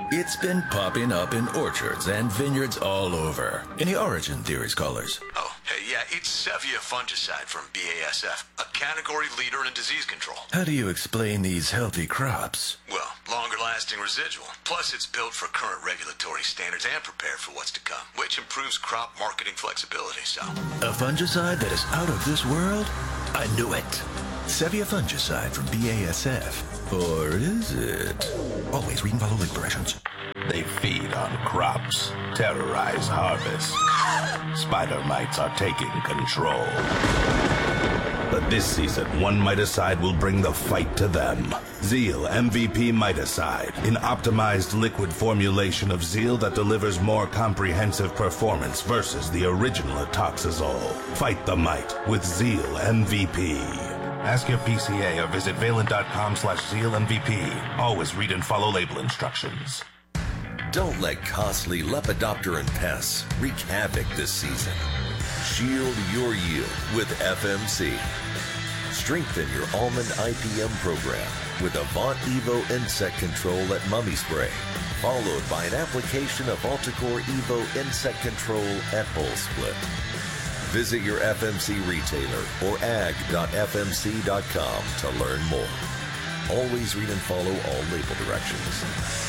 It's been popping up in orchards and vineyards all over. Any origin theories, callers? Oh, hey, yeah, it's Sevia fungicide from BASF, a category leader in disease control. How do you explain these healthy crops? Well, longer-lasting residual. Plus, it's built for current regulatory standards and prepared for what's to come, which improves crop marketing flexibility, so... A fungicide that is out of this world? I knew it. Sevia fungicide from BASF. Or is it? Always read and follow label directions. They feed on crops, terrorize harvests. Spider mites are taking control. But this season, one miticide will bring the fight to them. Zeal MVP Miticide, an optimized liquid formulation of Zeal that delivers more comprehensive performance versus the original Atoxazole. Fight the mite with Zeal MVP. Ask your PCA or visit Valent.com/ZealMVP. Always read and follow label instructions. Don't let costly Lepidopteran pests wreak havoc this season. Shield your yield with FMC. Strengthen your almond IPM program with Avant Evo Insect Control at Mummy Spray, followed by an application of Alticore Evo Insect Control at Hull Split. Visit your FMC retailer or ag.fmc.com to learn more. Always read and follow all label directions.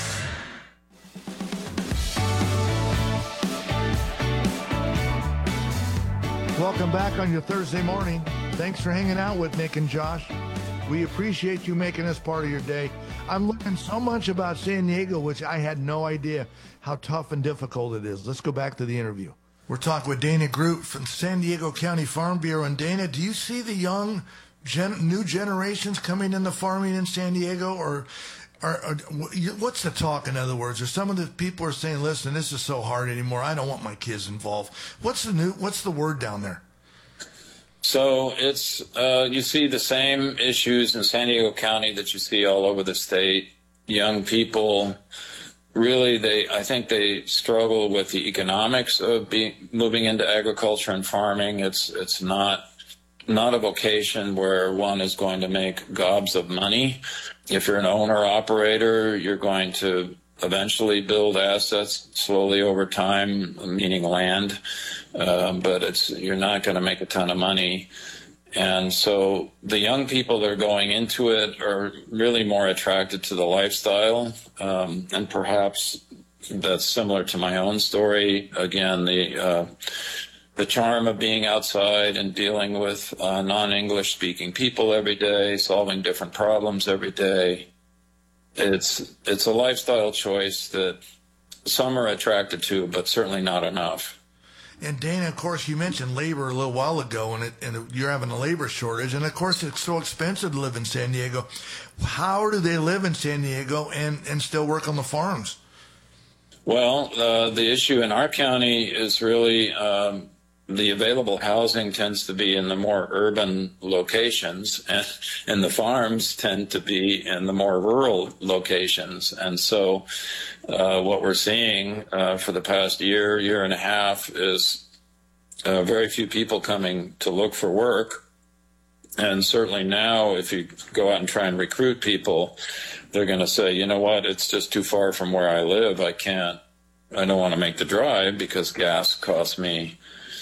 Welcome back on your Thursday morning. Thanks for hanging out with Nick and Josh. We appreciate you making us part of your day. I'm learning so much about San Diego, which I had no idea how tough and difficult it is. Let's go back to the interview. We're talking with Dana Groot from San Diego County Farm Bureau. And Dana, do you see the young new generations coming into farming in San Diego? Or what's the talk, in other words? Or some of the people are saying, listen, this is so hard anymore. I don't want my kids involved. What's the word down there? So it's you see the same issues in San Diego County that you see all over the state. Young people, really, I think they struggle with the economics of moving into agriculture and farming. It's not a vocation where one is going to make gobs of money. If you're an owner-operator, you're going to eventually build assets slowly over time, meaning land, but you're not going to make a ton of money. And so the young people that are going into it are really more attracted to the lifestyle, and perhaps that's similar to my own story. Again, the charm of being outside and dealing with non-English speaking people every day, solving different problems every day. It's a lifestyle choice that some are attracted to, but certainly not enough. And Dana, of course, you mentioned labor a little while ago, and you're having a labor shortage. And, of course, it's so expensive to live in San Diego. How do they live in San Diego and still work on the farms? Well, the issue in our county is really the available housing tends to be in the more urban locations, and the farms tend to be in the more rural locations. And so what we're seeing for the past year and a half is very few people coming to look for work. And certainly now, if you go out and try and recruit people, they're going to say, you know what, it's just too far from where I live. I don't want to make the drive because gas costs me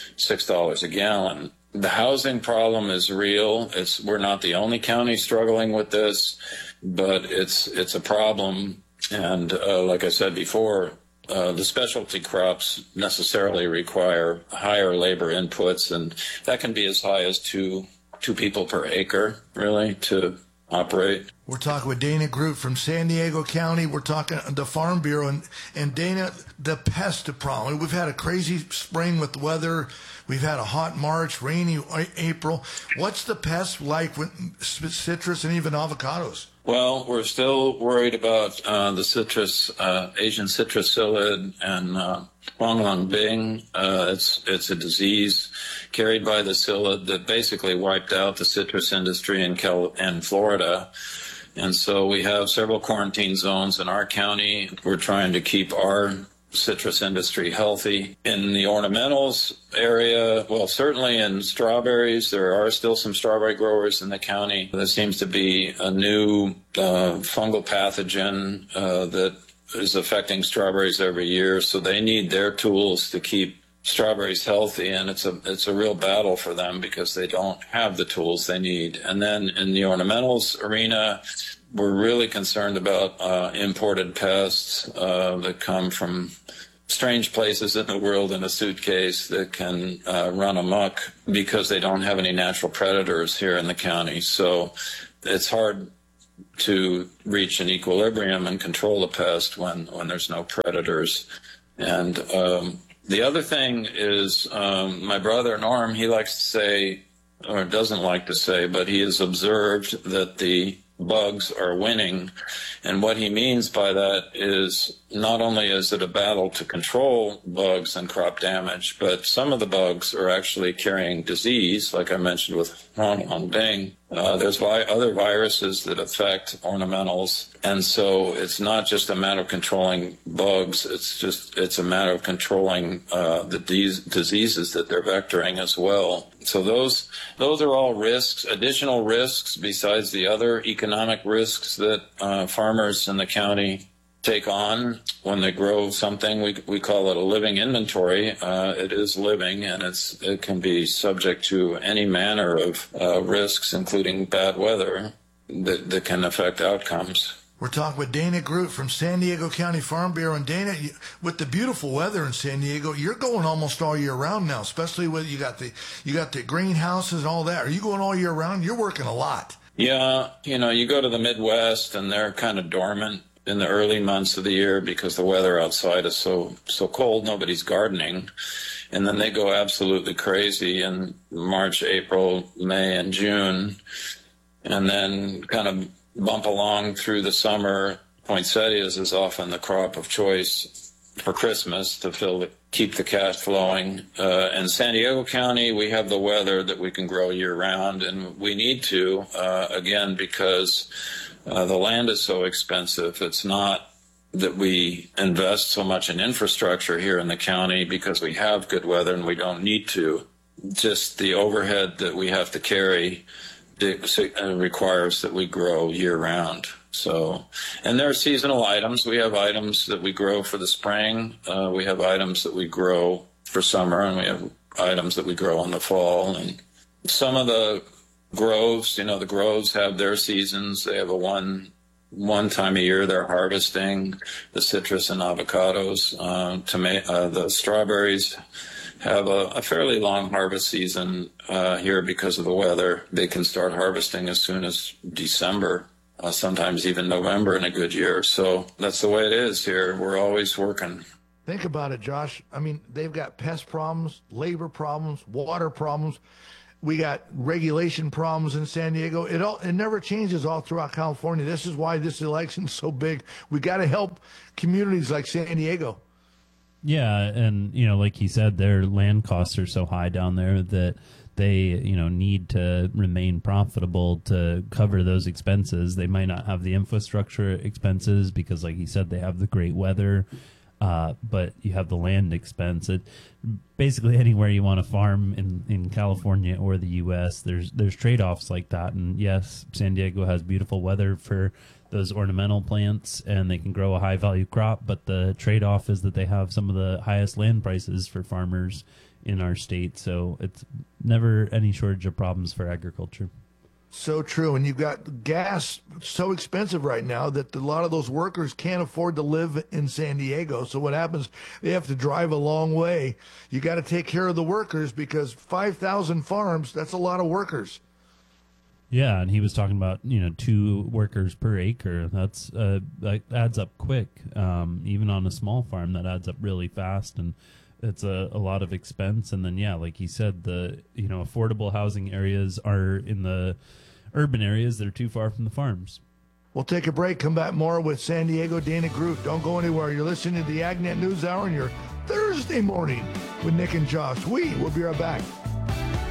$6 a gallon. The housing problem is real. We're not the only county struggling with this, but it's a problem. And like I said before, the specialty crops necessarily require higher labor inputs, and that can be as high as two people per acre, really, to operate. We're talking with Dana Groot from San Diego County. We're talking the Farm Bureau. And Dana, the pest problem. We've had a crazy spring with the weather. We've had a hot March, rainy April. What's the pest like with citrus and even avocados? Well, we're still worried about the citrus, Asian citrus psyllid and Huanglongbing. It's a disease carried by the psyllid that basically wiped out the citrus industry in Florida. And so we have several quarantine zones in our county. We're trying to keep our citrus industry healthy. In the ornamentals area, well, certainly in strawberries, there are still some strawberry growers in the county. There seems to be a new fungal pathogen that is affecting strawberries every year. So they need their tools to keep strawberries healthy, and it's a real battle for them because they don't have the tools they need. And then in the ornamentals arena, we're really concerned about imported pests that come from strange places in the world in a suitcase that can run amok because they don't have any natural predators here in the county. So it's hard to reach an equilibrium and control the pest when there's no predators. And the other thing is my brother Norm, he likes to say, or doesn't like to say, but he has observed that the bugs are winning. And what he means by that is not only is it a battle to control bugs and crop damage, but some of the bugs are actually carrying disease, like I mentioned with Huanglongbing. There's other viruses that affect ornamentals. And so it's not just a matter of controlling bugs, it's a matter of controlling the diseases that they're vectoring as well. So those are all risks, additional risks besides the other economic risks that farmers in the county take on when they grow something. We call it a living inventory. It is living, and it can be subject to any manner of risks, including bad weather, that can affect outcomes. We're talking with Dana Groot from San Diego County Farm Bureau. And Dana, with the beautiful weather in San Diego, you're going almost all year round now, especially with you got the greenhouses and all that. Are you going all year round? You're working a lot. Yeah, you go to the Midwest and they're kind of dormant in the early months of the year because the weather outside is so cold, nobody's gardening. And then they go absolutely crazy in March, April, May, and June, and then kind of bump along through the summer. Poinsettias is often the crop of choice for Christmas to keep the cash flowing. In San Diego County, we have the weather that we can grow year round, and we need to, again, because the land is so expensive. It's not that we invest so much in infrastructure here in the county because we have good weather and we don't need to. Just the overhead that we have to carry requires that we grow year round. So, and there are seasonal items. We have items that we grow for the spring. We have items that we grow for summer, and we have items that we grow in the fall. And some of the groves, the groves have their seasons. They have a one time a year they're harvesting the citrus and avocados. The strawberries have a fairly long harvest season here because of the weather. They can start harvesting as soon as December, sometimes even November in a good year. So that's the way it is here. We're always working. Think about it, Josh. I mean, they've got pest problems, labor problems, water problems. We got regulation problems in San Diego. It never changes all throughout California. This is why this election is so big. We got to help communities like San Diego. Yeah, and like he said, their land costs are so high down there that they need to remain profitable to cover those expenses. They might not have the infrastructure expenses because, like he said, they have the great weather. But you have the land expense. Basically anywhere you want to farm in California or the U.S., there's trade-offs like that. And yes, San Diego has beautiful weather for those ornamental plants, and they can grow a high-value crop. But the trade-off is that they have some of the highest land prices for farmers in our state. So it's never any shortage of problems for agriculture. So true. And you've got gas so expensive right now that a lot of those workers can't afford to live in San Diego. So what happens? They have to drive a long way. You got to take care of the workers because 5,000 farms, that's a lot of workers. Yeah, and he was talking about 2 workers per acre. That adds up quick. Even on a small farm, that adds up really fast, and it's a lot of expense. And then like he said, the affordable housing areas are in the urban areas that are too far from the farms. We'll take a break. Come back more with San Diego Dana Groot. Don't go anywhere. You're listening to the AgNet News Hour on your Thursday morning with Nick and Josh. We will be right back.